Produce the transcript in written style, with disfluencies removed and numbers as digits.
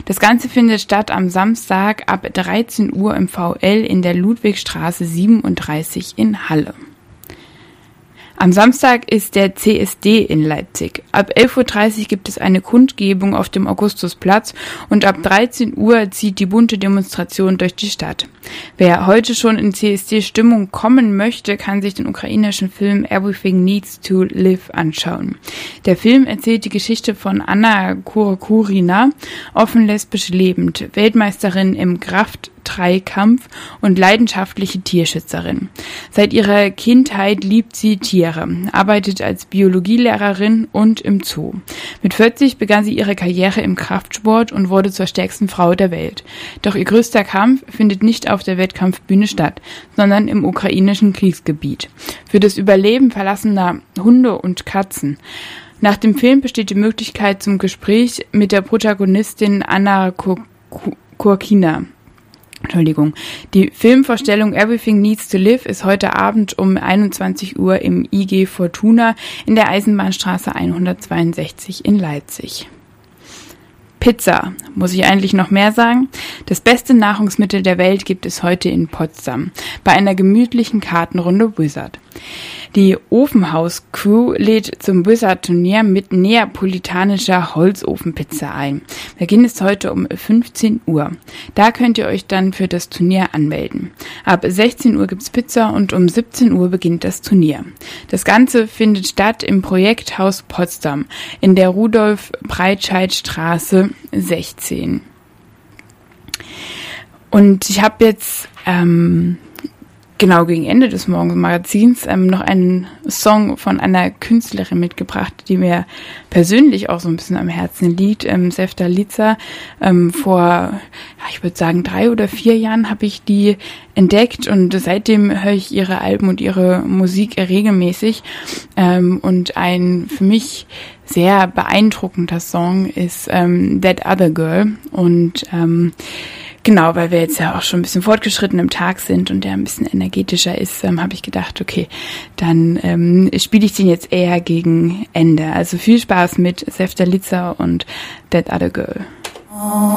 Das Ganze findet statt am Samstag ab 13 Uhr im VL in der Ludwigstraße 37 in Halle. Am Samstag ist der CSD in Leipzig. Ab 11.30 Uhr gibt es eine Kundgebung auf dem Augustusplatz und ab 13 Uhr zieht die bunte Demonstration durch die Stadt. Wer heute schon in CSD-Stimmung kommen möchte, kann sich den ukrainischen Film Everything Needs to Live anschauen. Der Film erzählt die Geschichte von Anna Kurkurina, offen lesbisch lebend, Weltmeisterin im Kraft-3-Kampf und leidenschaftliche Tierschützerin. Seit ihrer Kindheit liebt sie Tiere, arbeitet als Biologielehrerin und im Zoo. Mit 40 begann sie ihre Karriere im Kraftsport und wurde zur stärksten Frau der Welt. Doch ihr größter Kampf findet nicht auf der Wettkampfbühne statt, sondern im ukrainischen Kriegsgebiet. Für das Überleben verlassener Hunde und Katzen. Nach dem Film besteht die Möglichkeit zum Gespräch mit der Protagonistin Anna Kurkina. Die Filmvorstellung Everything Needs to Live ist heute Abend um 21 Uhr im IG Fortuna in der Eisenbahnstraße 162 in Leipzig. Pizza. Muss ich eigentlich noch mehr sagen? Das beste Nahrungsmittel der Welt gibt es heute in Potsdam, bei einer gemütlichen Kartenrunde Wizard. Die Ofenhaus-Crew lädt zum Wizard-Turnier mit neapolitanischer Holzofenpizza ein. Beginn ist heute um 15 Uhr. Da könnt ihr euch dann für das Turnier anmelden. Ab 16 Uhr gibt's Pizza und um 17 Uhr beginnt das Turnier. Das Ganze findet statt im Projekthaus Potsdam in der Rudolf-Breitscheid-Straße 16. Und ich habe jetzt genau gegen Ende des Morgenmagazins noch einen Song von einer Künstlerin mitgebracht, die mir persönlich auch so ein bisschen am Herzen liegt. Sevdaliza. Vor, ich würde sagen, 3 oder 4 Jahren habe ich die entdeckt und seitdem höre ich ihre Alben und ihre Musik regelmäßig. Und ein für mich sehr beeindruckender Song ist That Other Girl. Und genau, weil wir jetzt ja auch schon ein bisschen fortgeschritten im Tag sind und der ein bisschen energetischer ist, habe ich gedacht, okay, dann spiele ich den jetzt eher gegen Ende. Also viel Spaß mit Sevdaliza und That Other Girl.